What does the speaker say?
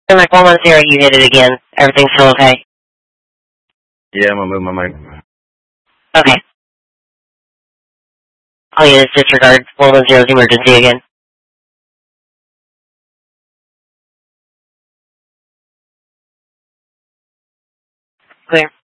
And like 110, you hit it again. Everything's still okay? Yeah, I'm gonna move my mic. Okay. All units disregard 110's emergency again. Clear.